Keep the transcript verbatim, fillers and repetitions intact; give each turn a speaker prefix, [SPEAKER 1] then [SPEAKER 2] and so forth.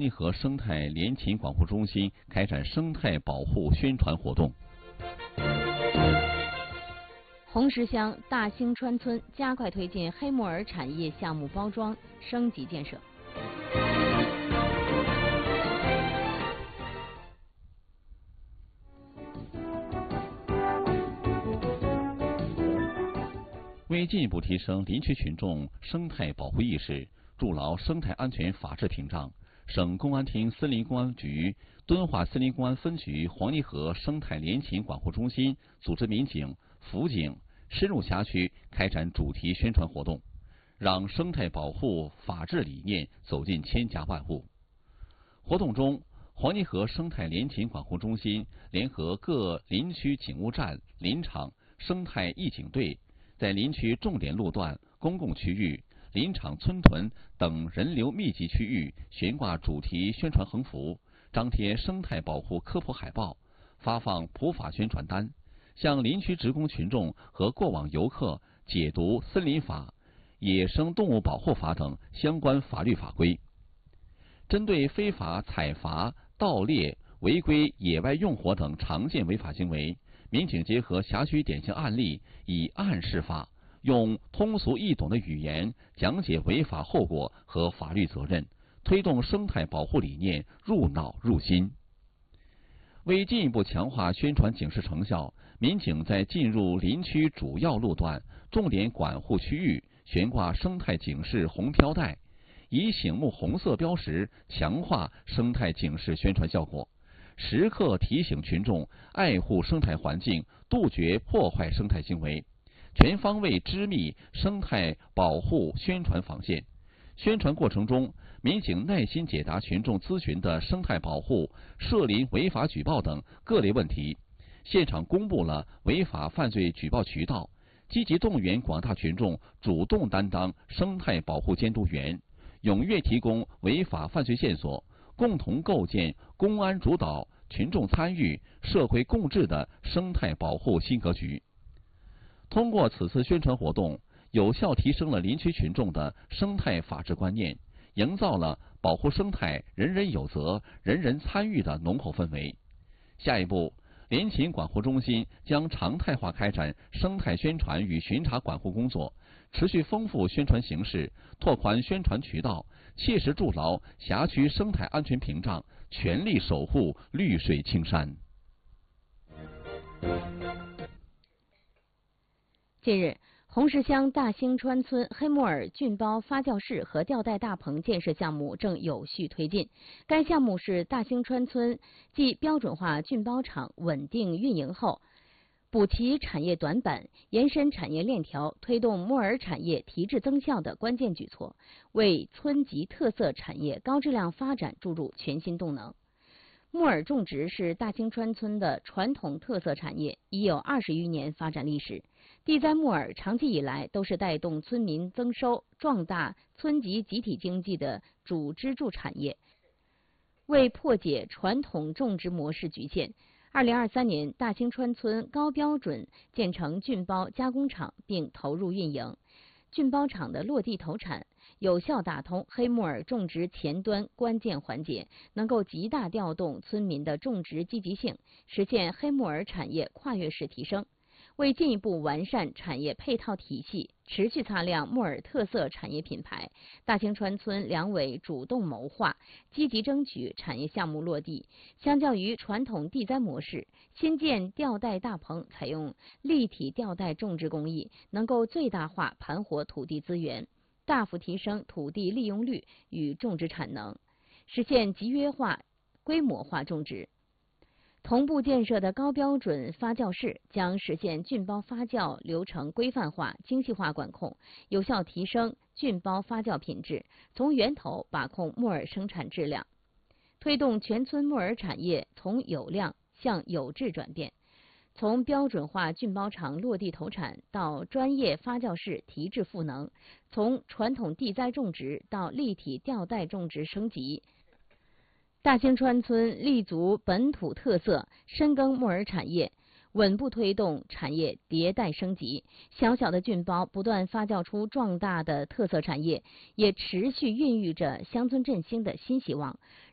[SPEAKER 1] 黄泥河生态联勤管护中心开展生态保护宣传活动。
[SPEAKER 2] 红石乡大兴川村加快推进黑木耳产业项目包装升级建设。
[SPEAKER 1] 为进一步提升林区群众生态保护意识，筑牢生态安全法治屏障，省公安厅森林公安局敦化森林公安分局黄泥河生态联勤管护中心组织民警、辅警深入辖区开展主题宣传活动，让生态保护法治理念走进千家万户。活动中，黄泥河生态联勤管护中心联合各林区警务站、林场、生态义警队，在林区重点路段、公共区域、林场、村屯等人流密集区域悬挂主题宣传横幅，张贴生态保护科普海报，发放普法宣传单，向林区职工群众和过往游客解读森林法、野生动物保护法等相关法律法规。针对非法采伐、盗猎、违规野外用火等常见违法行为，民警结合辖区典型案例，以案释法，用通俗易懂的语言讲解违法后果和法律责任，推动生态保护理念入脑入心。为进一步强化宣传警示成效，民警在进入林区主要路段、重点管护区域悬挂生态警示红标带，以醒目红色标识强化生态警示宣传效果，时刻提醒群众爱护生态环境，杜绝破坏生态行为，全方位织密生态保护宣传防线。宣传过程中，民警耐心解答群众咨询的生态保护、涉林违法举报等各类问题，现场公布了违法犯罪举报渠道，积极动员广大群众主动担当生态保护监督员，踊跃提供违法犯罪线索，共同构建公安主导、群众参与、社会共治的生态保护新格局。通过此次宣传活动，有效提升了林区群众的生态法治观念，营造了保护生态人人有责、人人参与的浓厚氛围。下一步，联勤管护中心将常态化开展生态宣传与巡查管护工作，持续丰富宣传形式，拓宽宣传渠道，切实筑牢辖区生态安全屏障，全力守护绿水青山。
[SPEAKER 2] 近日，红石乡大兴川村黑木耳菌包发酵室和吊带大棚建设项目正有序推进。该项目是大兴川村继标准化菌包厂稳定运营后，补齐产业短板、延伸产业链条、推动木耳产业提质增效的关键举措，为村级特色产业高质量发展注入全新动能。木耳种植是大兴川村的传统特色产业，已有二十余年发展历史。地栽木耳长期以来都是带动村民增收、壮大村级集体经济的主支柱产业。为破解传统种植模式局限，二零二三年大兴川村高标准建成菌包加工厂并投入运营。菌包厂的落地投产，有效打通黑木耳种植前端关键环节，能够极大调动村民的种植积极性，实现黑木耳产业跨越式提升。为进一步完善产业配套体系，持续擦亮木耳特色产业品牌，大兴川村两委主动谋划，积极争取产业项目落地。相较于传统地栽模式，新建吊带大棚采用立体吊带种植工艺，能够最大化盘活土地资源，大幅提升土地利用率与种植产能，实现集约化、规模化种植。同步建设的高标准发酵室将实现菌包发酵流程规范化、精细化管控，有效提升菌包发酵品质，从源头把控木耳生产质量，推动全村木耳产业从有量向有质转变。从标准化菌包厂落地投产到专业发酵室提质赋能，从传统地栽种植到立体吊带种植升级。大兴川村立足本土特色，深耕木耳产业，稳步推动产业迭代升级。小小的菌包不断发酵出壮大的特色产业，也持续孕育着乡村振兴的新希望。